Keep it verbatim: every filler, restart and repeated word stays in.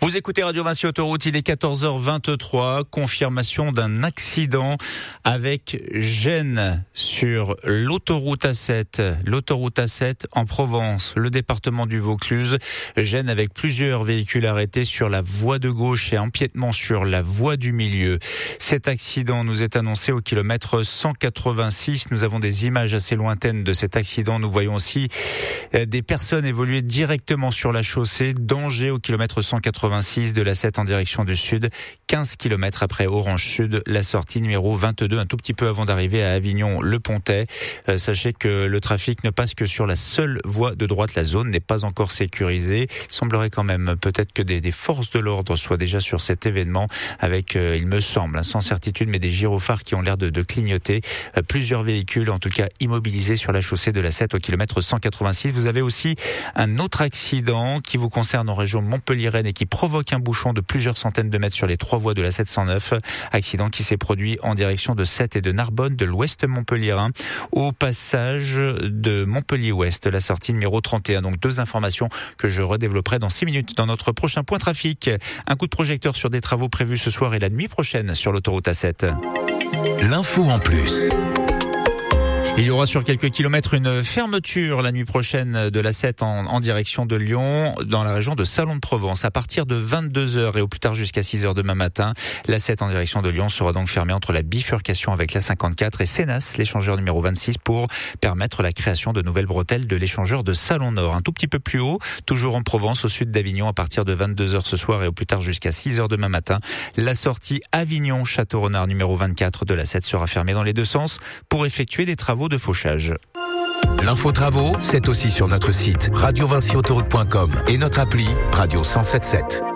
Vous écoutez Radio Vinci Autoroute, il est quatorze heures vingt-trois, confirmation d'un accident avec gêne sur l'autoroute A sept, l'autoroute A sept en Provence, le département du Vaucluse, gêne avec plusieurs véhicules arrêtés sur la voie de gauche et empiètement sur la voie du milieu. Cet accident nous est annoncé au kilomètre cent quatre-vingt-six, nous avons des images assez lointaines de cet accident, nous voyons aussi des personnes évoluer directement sur la chaussée, danger au kilomètre cent quatre-vingt-six de l'A sept en direction du sud, quinze kilomètres après Orange Sud, la sortie numéro vingt-deux, un tout petit peu avant d'arriver à Avignon-le-Pontet. Euh, sachez que le trafic ne passe que sur la seule voie de droite, la zone n'est pas encore sécurisée. Il semblerait quand même peut-être que des, des forces de l'ordre soient déjà sur cet événement avec, euh, il me semble, hein, sans certitude, mais des gyrophares qui ont l'air de, de clignoter. Euh, plusieurs véhicules, en tout cas immobilisés sur la chaussée de l'A sept au kilomètre cent quatre-vingt-six. Vous avez aussi un autre accident qui vous concerne en région Montpellier-Rennes et qui provoque un bouchon de plusieurs centaines de mètres sur les trois voies de la sept cent neuf. Accident qui s'est produit en direction de Sète et de Narbonne, de l'ouest montpelliérain, au passage de Montpellier-Ouest, la sortie numéro trente et un. Donc deux informations que je redévelopperai dans six minutes dans notre prochain point trafic. Un coup de projecteur sur des travaux prévus ce soir et la nuit prochaine sur l'autoroute A sept. L'info en plus. Il y aura sur quelques kilomètres une fermeture la nuit prochaine de l'A sept en, en direction de Lyon, dans la région de Salon-de-Provence. À partir de vingt-deux heures et au plus tard jusqu'à six heures demain matin, l'A sept en direction de Lyon sera donc fermée entre la bifurcation avec l'A cinquante-quatre et Sénas, l'échangeur numéro vingt-six, pour permettre la création de nouvelles bretelles de l'échangeur de Salon-Nord. Un tout petit peu plus haut, toujours en Provence, au sud d'Avignon, à partir de vingt-deux heures ce soir et au plus tard jusqu'à six heures demain matin, la sortie Avignon-Château-Renard numéro vingt-quatre de l'A sept sera fermée dans les deux sens pour effectuer des travaux de fauchage. L'info travaux, c'est aussi sur notre site radio vinci autoroute point com et notre appli Radio cent soixante-sept.